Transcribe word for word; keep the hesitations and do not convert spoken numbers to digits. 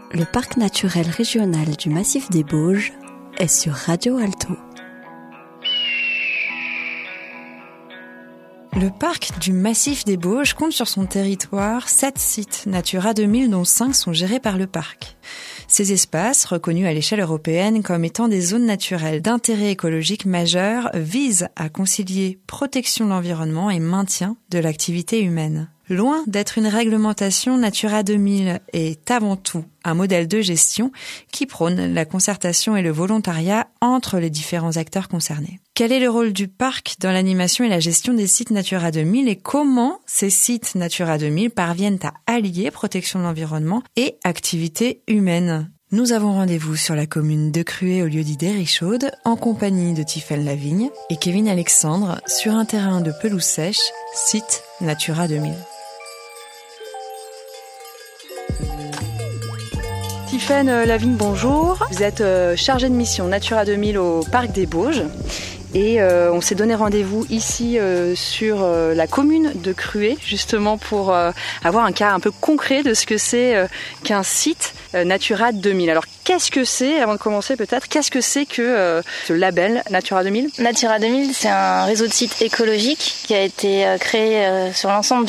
Le parc naturel régional du Massif des Bauges est sur Radio Alto. Le parc du Massif des Bauges compte sur son territoire sept sites Natura deux mille dont cinq sont gérés par le parc. Ces espaces, reconnus à l'échelle européenne comme étant des zones naturelles d'intérêt écologique majeur, visent à concilier protection de l'environnement et maintien de l'activité humaine. Loin d'être une réglementation, Natura deux mille est avant tout un modèle de gestion qui prône la concertation et le volontariat entre les différents acteurs concernés. Quel est le rôle du parc dans l'animation et la gestion des sites Natura deux mille et comment ces sites Natura deux mille parviennent à allier protection de l'environnement et activité humaine ? Nous avons rendez-vous sur la commune de Cruet au lieu-dit d'Hérichaude en compagnie de Tiffaine Lavigne et Kevin Alexandre sur un terrain de pelouse sèche, site Natura deux mille. Tiffaine Lavigne, bonjour. Vous êtes euh, chargée de mission Natura deux mille au Parc des Bauges et euh, on s'est donné rendez-vous ici euh, sur euh, la commune de Cruet justement pour euh, avoir un cas un peu concret de ce que c'est euh, qu'un site euh, Natura deux mille. Alors qu'est-ce que c'est, avant de commencer peut-être, qu'est-ce que c'est que euh, ce label Natura deux mille ? Natura deux mille, c'est un réseau de sites écologiques qui a été euh, créé euh, sur l'ensemble